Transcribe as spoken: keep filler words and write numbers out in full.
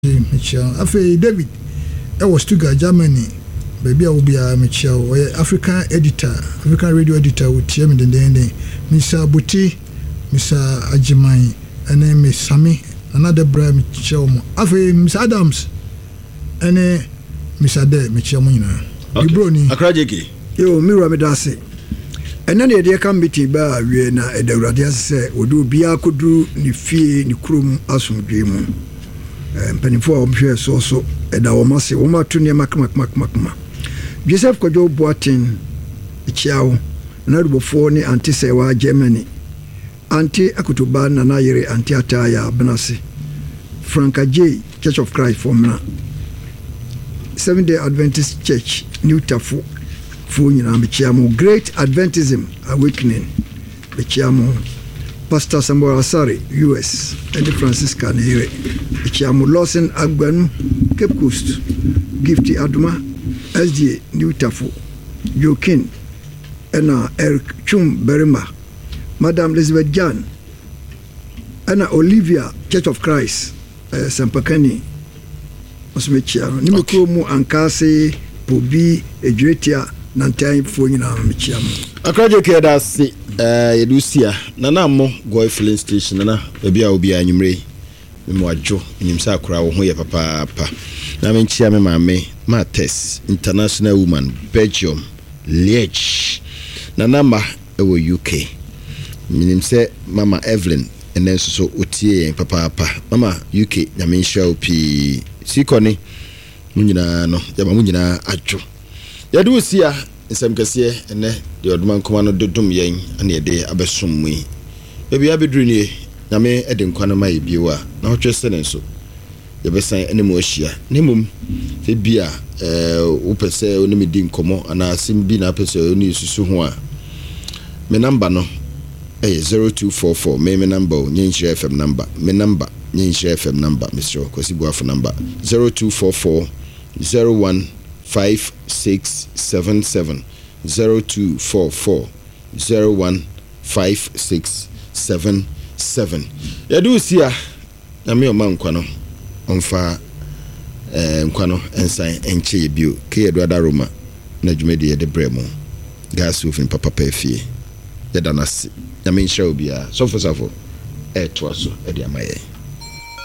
Michel afi David e was Stuttgart Germany baby a obi a Michel we African editor African radio editor with Tiam den den Mister Buti Mister Ajiman ene Miss Sami another bra Michel mo afi Mister Adams ene Mister De Michel mo nyina ibro ni akrajeki yo miro medase ene ne de kan biti ba wie na edawrade ase odu bia koduru ni fie ni kurom asomdwe mu mpanifo a omhwe so so eda wo mase wo ma to ne makmak makmak ma Joseph Kojo Boatin ichiawo na rubofo ni anti sewa Germany anti akutuba na nayire anti ataya benase Franka J Church of Christ from Seventh Day Adventist Church New Tafu fu nyina mechiamo Great Adventism Awakening mechiamo Pastor Samuel Asari U S and the Franciscan here mechiamo Lawson Agbanu Cape Coast Gifty Aduma S D A New Tafu Jokin ena Eric Chum Berima Madam Elizabeth Jan ena Olivia Church of Christ uh, Sampakani osmechiano ni mekro mu ankase pobi ejretia nantai fo nyina mechiamo akraje keda si eh yedusia nana mo goy filling station na bia obi anwumre me wajo nyimsa akura wo ho ye papa pa na me nchia me mame Mates International Woman Belgium Liège nana ma ewo U K minim se mama Evelyn enen so otie papa pa mama U K nyame nshia opi sikoni munyina no yaba munyina adwo yadu sia nsem kase ene de odman koma no dodum yen ane de abesom mu bebia bedru nie nyame ede nkwana mai biwa na hotwe ne nso yebesan ene mo ahia nemum fe bia eh upese onimi di nkomo ana sim bi na pese oni susu ho a me number no eh zero two four four me me number nyenhire F M number me number nyenhire F M number Mister Kwasibuafo number zero two four four zero one five six seven seven zero two four four zero one five six seven seven yadu sia na me o man kwano onfa eh nkwano ensan enche bio ke yedu adaroma na dwumedi ye de bremo gas ofin papa pa fie yeda na ya me nhyɛ obi a sofo safo e to aso e de amaye